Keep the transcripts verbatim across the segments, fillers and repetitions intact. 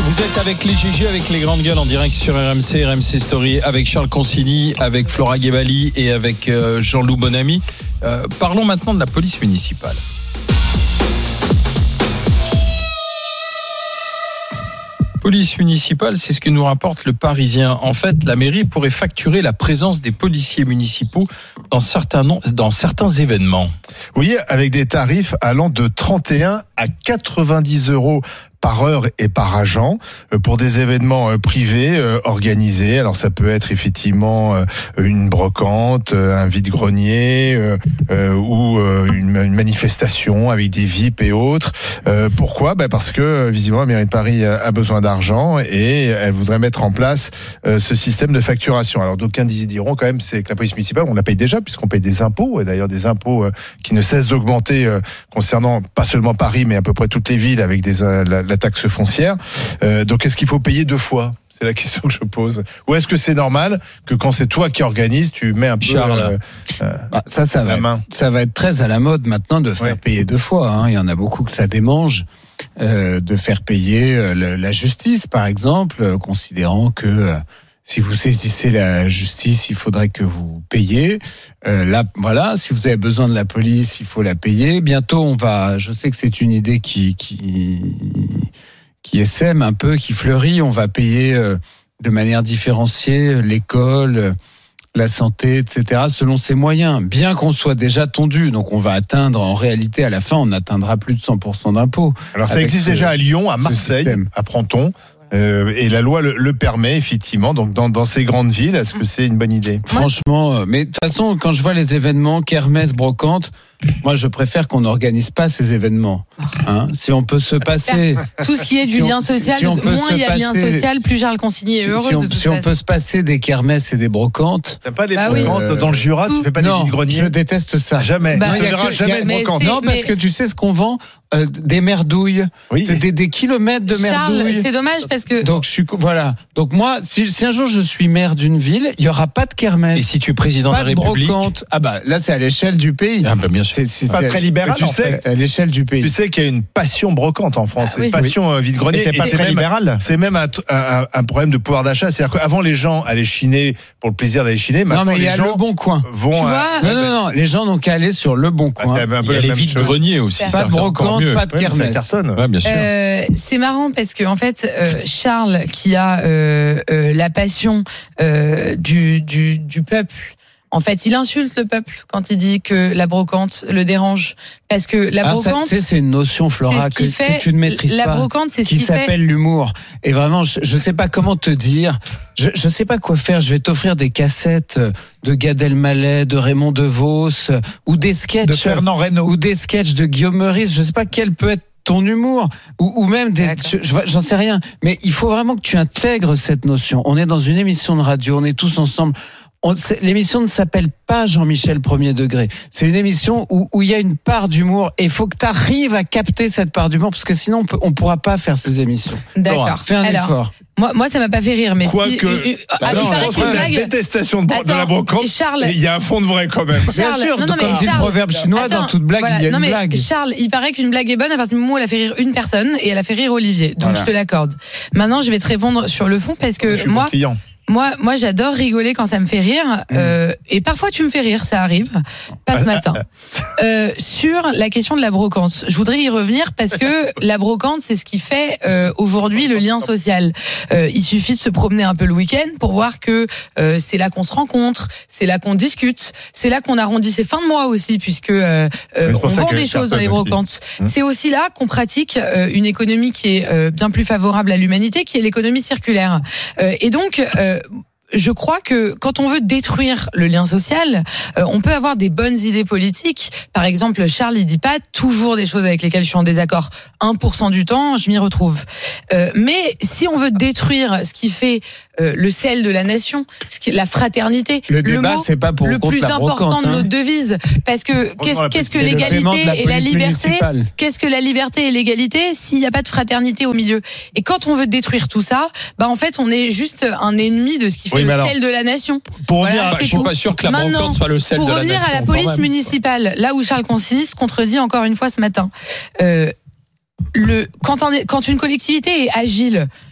Vous êtes avec les G G, avec les grandes gueules en direct sur R M C, R M C Story, avec Charles Consigny, avec Flora Guébali et avec euh, Jean-Loup Bonamy. Euh, parlons maintenant de la police municipale. Police municipale, c'est ce que nous rapporte le Parisien. En fait, la mairie pourrait facturer la présence des policiers municipaux dans certains, non, dans certains événements. Oui, avec des tarifs allant de trente et un à quatre-vingt-dix euros par heure et par agent pour des événements privés organisés. Alors ça peut être effectivement une brocante, un vide-grenier euh, ou une manifestation avec des V I P et autres. Euh, pourquoi ? Ben parce que visiblement la mairie de Paris a besoin d'argent et elle voudrait mettre en place ce système de facturation. Alors d'aucuns diront quand même c'est que la police municipale on la paye déjà puisqu'on paye des impôts et d'ailleurs des impôts qui ne cessent d'augmenter concernant pas seulement Paris mais à peu près toutes les villes avec des la, la taxe foncière. Euh, donc, est-ce qu'il faut payer deux fois ? C'est la question que je pose. Ou est-ce que c'est normal que quand c'est toi qui organises, tu mets un peu Charles, euh, euh, bah, ça, ça la va main. Être, ça va être très à la mode maintenant de faire ouais. payer deux fois. Hein. Il y en a beaucoup que ça démange euh, de faire payer euh, le, la justice, par exemple, euh, considérant que euh, si vous saisissez la justice, il faudrait que vous payiez. Euh, là, voilà, si vous avez besoin de la police, il faut la payer. Bientôt, on va. Je sais que c'est une idée qui qui qui essaime un peu, qui fleurit. On va payer euh, de manière différenciée l'école, la santé, et cetera, selon ses moyens. Bien qu'on soit déjà tondu, donc on va atteindre, en réalité, à la fin, on atteindra plus de cent pour cent d'impôts. Alors ça existe ce, déjà à Lyon, à Marseille, à Prenton. Euh, et la loi le, le permet effectivement. Donc dans, dans ces grandes villes, est-ce que c'est une bonne idée ? Franchement, mais de toute façon, quand je vois les événements, kermesse, brocante, moi je préfère qu'on n'organise pas ces événements. Hein, si on peut se passer, tout ce qui est du si lien social, si, si moins il y a de lien social, plus Charles Consigny est si, heureux. Si on, de si on peut se passer des kermesses et des brocantes. T'aimes pas les bah brocantes oui. dans le Jura tout. Tu fais pas non, des vide-greniers ? Je déteste ça. Jamais. Bah, tu ne verras jamais de brocante. Non, parce que tu sais ce qu'on vend. Euh, des merdouilles, oui. c'est des, des kilomètres de Charles, merdouilles. C'est dommage parce que. Donc je suis voilà. Donc moi, si, si un jour je suis maire d'une ville, il y aura pas de kermesse. Et si tu es président pas de la République, brocante. Ah bah là c'est à l'échelle du pays. Ah bah bien sûr. C'est, c'est pas c'est, très libéral. Tu sais, à l'échelle du pays. Tu sais qu'il y a une passion brocante en France, ah, oui. une passion oui. vide-grenier. C'est pas et très c'est libéral. Même, c'est même un, un, un problème de pouvoir d'achat. C'est-à-dire qu'avant les gens allaient chiner pour le plaisir d'aller chiner. Non mais il y a le Bon Coin. Vont tu vois, non non non, les gens n'ont qu'à aller sur le Bon Coin. Ah, il y a les vide-greniers aussi. Pas de brocante, pas de kermesse. Ouais, bien sûr. Euh, c'est marrant parce que en fait, euh, Charles, qui a euh, euh, la passion euh, du, du, du peuple, en fait, il insulte le peuple quand il dit que la brocante le dérange, parce que la ah, brocante, ça, c'est une notion, Flora, que, fait, que tu ne maîtrises la pas. La brocante, c'est ce qui, qui s'appelle fait... l'humour. Et vraiment, je ne sais pas comment te dire. Je ne sais pas quoi faire. Je vais t'offrir des cassettes de Gad Elmaleh, de Raymond DeVos, ou des sketchs de Fernand Reynaud, ou des sketchs de Guillaume Meurice. Je ne sais pas quel peut être ton humour, ou, ou même des, je, j'en sais rien, mais il faut vraiment que tu intègres cette notion. On est dans une émission de radio, on est tous ensemble. On, l'émission ne s'appelle pas Jean-Michel Premier Degré. C'est une émission où, où il y a une part d'humour et il faut que tu arrives à capter cette part d'humour parce que sinon on ne pourra pas faire ces émissions. D'accord. Fais un Alors, effort. Moi, moi, ça m'a pas fait rire, mais quoi si. Que, euh, ah, non, il paraît qu'une blague. La détestation de, Attends, de la brocante. Charles, il y a un fond de vrai quand même. Charles, bien sûr. Non, non, comme dit le proverbe chinois, attends, dans toute blague, voilà, il y a non, une mais blague. Charles, il paraît qu'une blague est bonne à partir du moment où elle a fait rire une personne et elle a fait rire Olivier. Donc voilà. Je te l'accorde. Maintenant, je vais te répondre sur le fond parce que je suis moi. Bon client. Moi, moi, j'adore rigoler quand ça me fait rire, mmh. euh, et parfois tu me fais rire, ça arrive, pas ce matin. euh, sur la question de la brocante, je voudrais y revenir parce que la brocante, c'est ce qui fait euh, aujourd'hui le lien social. Euh, il suffit de se promener un peu le week-end pour voir que euh, c'est là qu'on se rencontre, c'est là qu'on discute, c'est là qu'on arrondit ses fins de mois aussi, puisque euh, euh, on vend des choses dans les brocantes. Mmh. C'est aussi là qu'on pratique euh, une économie qui est euh, bien plus favorable à l'humanité, qui est l'économie circulaire. Euh, et donc euh, je crois que quand on veut détruire le lien social, euh, on peut avoir des bonnes idées politiques. Par exemple, Charles, il dit pas toujours des choses avec lesquelles je suis en désaccord. un pour cent du temps, je m'y retrouve. Euh, mais si on veut détruire ce qui fait euh, le sel de la nation, ce qui, la fraternité, le, débat, le mot c'est pas pour le plus important brocante, de notre hein. devise, parce que qu'est-ce, qu'est-ce que l'égalité la et la liberté municipale. Qu'est-ce que la liberté et l'égalité s'il n'y a pas de fraternité au milieu? Et quand on veut détruire tout ça, bah en fait, on est juste un ennemi de ce qui fait oui, le sel de la nation. Pour revenir, voilà, bah, je suis pas sûr que la brocante soit le sel de la nation. Pour revenir à la police municipale, là où Charles Consigny se contredit encore une fois ce matin. Euh, le, quand, un, quand une collectivité est agile,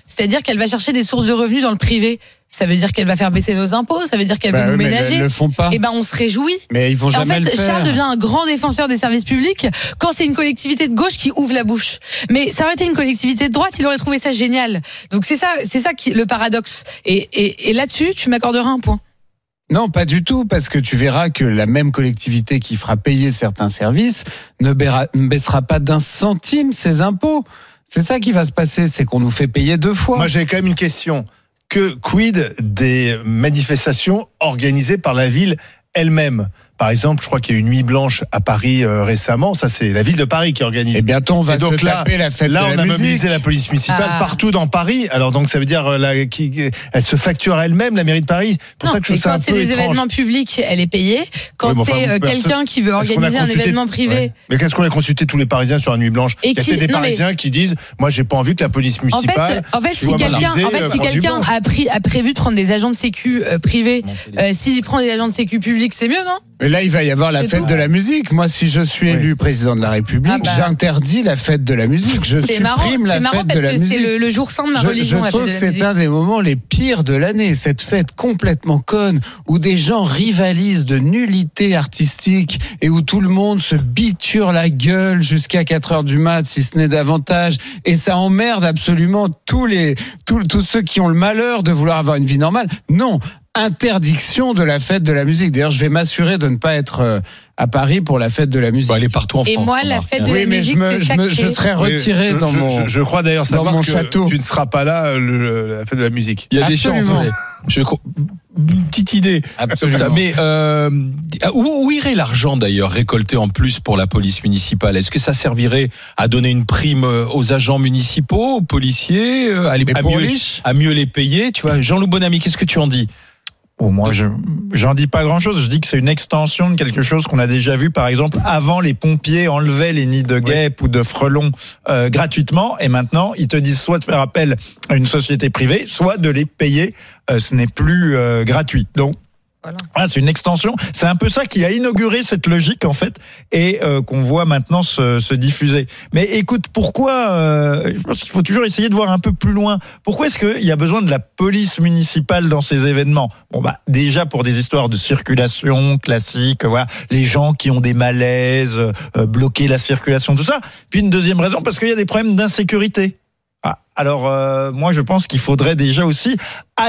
C'est-à-dire qu'elle va chercher des sources de revenus dans le privé. Ça veut dire qu'elle va faire baisser nos impôts, ça veut dire qu'elle Bah va nous oui, mais ménager. elles le font pas. Et ben on se réjouit. Mais ils vont En jamais fait, le faire. Charles devient un grand défenseur des services publics quand c'est une collectivité de gauche qui ouvre la bouche. Mais ça aurait été une collectivité de droite, il aurait trouvé ça génial. Donc c'est ça, c'est ça qui le paradoxe. Et, et, et là-dessus, tu m'accorderas un point. Non, pas du tout, parce que tu verras que la même collectivité qui fera payer certains services ne baissera, ne baissera pas d'un centime ses impôts. C'est ça qui va se passer, c'est qu'on nous fait payer deux fois. Moi, j'avais quand même une question. Que quid des manifestations organisées par la ville elle-même? Par exemple, je crois qu'il y a eu une nuit blanche à Paris euh, récemment. Ça, c'est la ville de Paris qui organise. Et bientôt, on va Et donc se là, taper la fête là, de on la a musique. mobilisé la police municipale Ah. partout dans Paris. Alors donc, ça veut dire euh, la, qui, elle se facture elle-même, la mairie de Paris. C'est pour Non, ça que je mais trouve ça quand un c'est peu des étrange. événements publics, elle est payée. Quand Oui, mais enfin, c'est euh, personne- quelqu'un qui veut Est-ce qu'on a organiser un consulté- événement privé. Ouais. Mais qu'est-ce qu'on a consulté tous les Parisiens sur la nuit blanche? Et Il y a qui- peut-être des non, mais- Parisiens qui disent, moi, j'ai pas envie que la police En municipale. fait, en fait, si soit quelqu'un, mobilisée, en fait, euh, si pour la nuit quelqu'un blanche. a pris, a prévu de prendre des agents de sécu euh, privés, euh, s'il prend des agents de sécu publics, c'est mieux, non? Mais là, il va y avoir la C'est fête tout. de la musique. Moi, si je suis élu Oui. président de la République, Ah bah. j'interdis la fête de la musique. Je C'est marrant, supprime la c'est marrant fête de parce la que c'est musique. le, le jour saint de ma Je, religion, je la trouve fête que de la c'est musique. un des moments les pires de l'année, cette fête complètement conne, où des gens rivalisent de nullité artistique et où tout le monde se biture la gueule jusqu'à quatre heures du mat, si ce n'est davantage, et ça emmerde absolument tous les tous, tous ceux qui ont le malheur de vouloir avoir une vie normale. Non, interdiction de la fête de la musique. D'ailleurs, je vais m'assurer de ne pas être euh, à Paris pour la fête de la musique. Bah, elle est partout en France. Et moi, la remarque. fête de oui, la mais musique, je, me, c'est je, me, je sacré. serai retiré Oui, dans je, mon... je, je crois d'ailleurs dans savoir mon que château. tu ne seras pas là le, la fête de la musique. Il y a des Absolument. chances. Je crois- Une petite idée. Absolument. Ça, mais euh, où, où irait l'argent d'ailleurs récolté en plus pour la police municipale? Est-ce que ça servirait à donner une prime aux agents municipaux, aux policiers, à, les, Mais à, pour mieux, riches à mieux les payer? Tu vois, Jean-Loup Bonamy, qu'est-ce que tu en dis? Bon, moi, je j'en dis pas grand-chose. Je dis que c'est une extension de quelque chose qu'on a déjà vu. Par exemple, avant, les pompiers enlevaient les nids de guêpes ou de frelons euh, gratuitement, et maintenant, ils te disent soit de faire appel à une société privée, soit de les payer. Euh, ce n'est plus euh, gratuit. Donc, Voilà. voilà, c'est une extension. C'est un peu ça qui a inauguré cette logique, en fait, et euh, qu'on voit maintenant se, se diffuser. Mais écoute, pourquoi euh, je pense qu'il faut toujours essayer de voir un peu plus loin. Pourquoi est-ce qu'il y a besoin de la police municipale dans ces événements? Bon, bah déjà pour des histoires de circulation classique, voilà, les gens qui ont des malaises, euh, bloquer la circulation, tout ça. Puis une deuxième raison, parce qu'il y a des problèmes d'insécurité. Ah, alors euh, moi je pense qu'il faudrait déjà aussi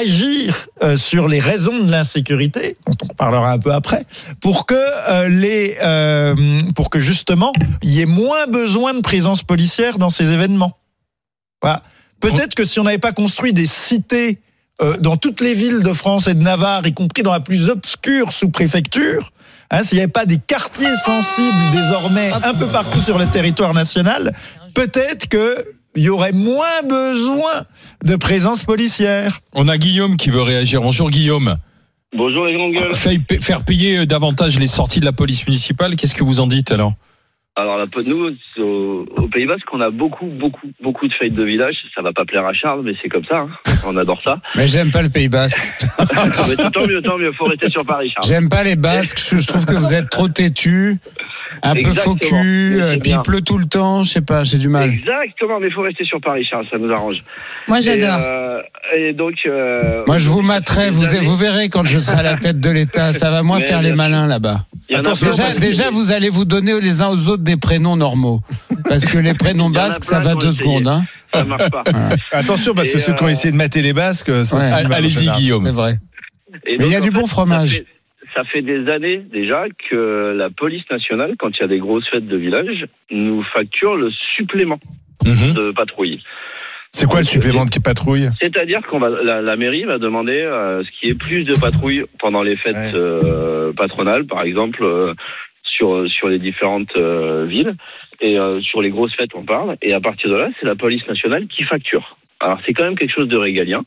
agir euh, sur les raisons de l'insécurité, dont on parlera un peu après, pour que euh, les euh, pour que justement il y ait moins besoin de présence policière dans ces événements. Voilà. Peut-être que si on n'avait pas construit des cités euh, dans toutes les villes de France et de Navarre, y compris dans la plus obscure sous-préfecture, hein, s'il n'y avait pas des quartiers sensibles désormais un peu partout sur le territoire national, peut-être que il y aurait moins besoin de présence policière. On a Guillaume qui veut réagir. Bonjour Guillaume. Bonjour les grandes gueules. Fait- Faire payer davantage les sorties de la police municipale, qu'est-ce que vous en dites alors? Alors là, nous, au, au Pays Basque, on a beaucoup, beaucoup, beaucoup de fêtes de village. Ça va pas plaire à Charles, mais c'est comme ça. Hein. On adore ça. Mais j'aime pas le Pays Basque. Mais tant mieux, tant mieux. Faut rester sur Paris, Charles. J'aime pas les Basques. Je, je trouve que vous êtes trop têtus, un peu Exactement. faux cul, Mais c'est euh, puis bien. il pleut tout le temps. Je sais pas, j'ai du mal. Exactement, mais faut rester sur Paris, Charles. Ça nous arrange. Moi, j'adore. Et, euh, et donc. Euh, Moi, je vous materai. Vous, des années, vous verrez quand je serai à la tête de l'État. Ça va moins Mais faire bien les sûr. malins là-bas. il y en a Attention, plein Déjà, parce que- déjà, vous allez vous donner les uns aux autres des prénoms normaux. Parce que les prénoms Il y en a basques, ça plein va qui ont deux essayé. secondes. Hein. Ça marche pas. Attention, parce que Et ceux qui ont euh, essayé de mater les Basques, ça Ouais. se dit mal en Allez-y général. C'est Guillaume. vrai. Et Mais il y a donc, du en bon fait, fromage. Ça fait, ça fait des années déjà que la police nationale, quand il y a des grosses fêtes de village, nous facture le supplément Mhm. de patrouille. C'est quoi le supplément de patrouille? C'est-à-dire qu'on va, la, la mairie va demander euh, ce qui est plus de patrouilles pendant les fêtes Ouais. euh, patronales, par exemple, euh, sur sur les différentes euh, villes et euh, sur les grosses fêtes on parle. Et à partir de là, c'est la police nationale qui facture. Alors c'est quand même quelque chose de régalien.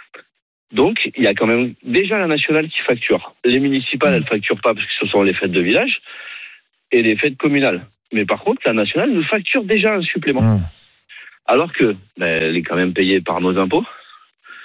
Donc il y a quand même déjà la nationale qui facture. Les municipales, elles facturent pas parce que ce sont les fêtes de village et les fêtes communales. Mais par contre, la nationale nous facture déjà un supplément. Mmh. Alors que ben, elle est quand même payée par nos impôts.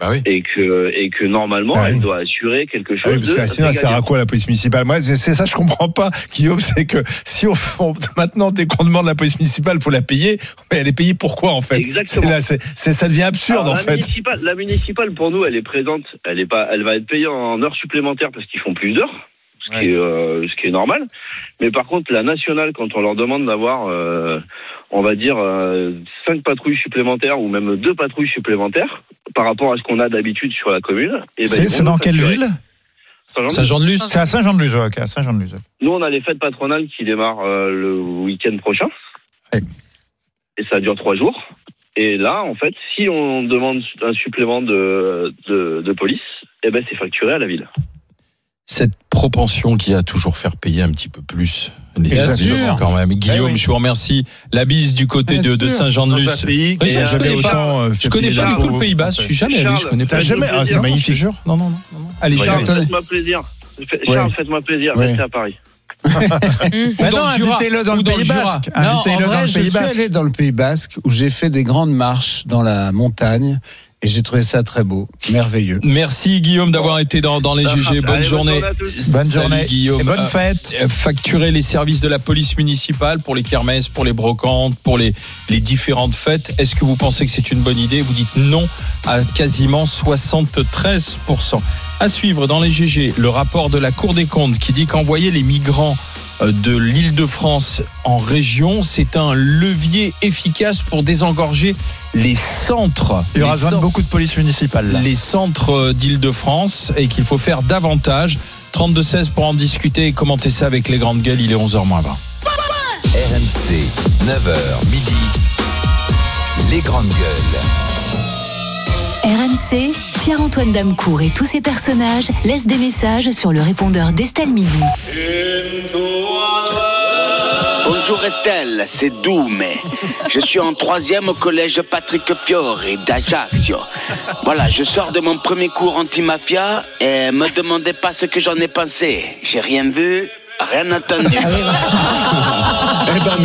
Bah oui. Et que, et que normalement, Ah oui. elle doit assurer quelque chose Ah oui, parce de que sinon, elle sert à régalien. quoi la police municipale? Moi, c'est, c'est ça, je comprends pas, Guillaume, c'est que si on, on maintenant, dès qu'on demande la police municipale, faut la payer, mais elle est payée pourquoi, en fait? Exactement. C'est là, c'est, c'est, ça devient absurde, Alors, en la fait. Municipale, la municipale, pour nous, elle est présente. Elle est pas, elle va être payée en heures supplémentaires parce qu'ils font plus d'heures, ce, Ouais. qui est, euh, ce qui est normal. Mais par contre, la nationale, quand on leur demande d'avoir, euh, on va dire, euh, cinq patrouilles supplémentaires ou même deux patrouilles supplémentaires par rapport à ce qu'on a d'habitude sur la commune, et ben, C'est ils vont c'est nous dans quelle facturer. ville? Saint-Jean-de-Luz. Saint-Jean-de-Luz. C'est à Saint-Jean-de-Luz, ok, à Saint-Jean-de-Luz. Nous, on a les fêtes patronales qui démarrent euh, le week-end prochain. Ouais. Et ça dure trois jours. Et là, en fait, si on demande un supplément de, de, de police, eh ben, c'est facturé à la ville. Cette propension qui a toujours faire payer un petit peu plus les Bien services sûr. quand même. Guillaume, oui. je vous remercie. La bise du côté Bien de, de sûr. Dans un Saint-Jean-de-Luz. pays qui Richard, a je jamais connais pas, autant, euh, je fait connais payer pas du l'impôt tout le Pays Basque. Je suis jamais allé. Je connais pas. T'as jamais, ah, c'est Non, magnifique. je te jure. Non, non, non. non. Allez, Ouais, Charles. Charles, faites-moi plaisir. Fait- Ouais. Charles, faites-moi plaisir. Ouais. Restez à Paris. Ou Bah dans non, le Jura. invitez-le dans Ou le dans Pays le Jura. Basque. Non, en Invitez-le dans vrai, le je Pays suis Basque. allé dans le Pays Basque où j'ai fait des grandes marches dans la montagne et j'ai trouvé ça très beau, merveilleux. Merci Guillaume d'avoir été dans, dans les G G. Bonne Allez, journée. bonne journée à tous. Bonne Salut, journée. Guillaume. Et bonne Euh, fête. euh, Facturer les services de la police municipale pour les kermesses, pour les brocantes, pour les, les différentes fêtes. Est-ce que vous pensez que c'est une bonne idée? Vous dites non à quasiment soixante-treize pour cent. À suivre dans les G G, le rapport de la Cour des comptes qui dit qu'envoyer les migrants de l'Île-de-France en région, c'est un levier efficace pour désengorger les centres. Il y aura Les besoin de centres- beaucoup de police municipale, là. les centres d'Île-de-France et qu'il faut faire davantage. trente-deux seize pour en discuter et commenter ça avec les grandes gueules. Il est onze heures moins vingt. R M C, neuf heures midi, les grandes gueules. R M C, Pierre-Antoine Damecourt et tous ses personnages laissent des messages sur le répondeur d'Estelle Midi. Bonjour Estelle, c'est Doum. Je suis en troisième au collège Patrick Fiori d'Ajaccio. Voilà, je sors de mon premier cours anti-mafia et me demandez pas ce que j'en ai pensé. J'ai rien vu, rien entendu. Eh ben,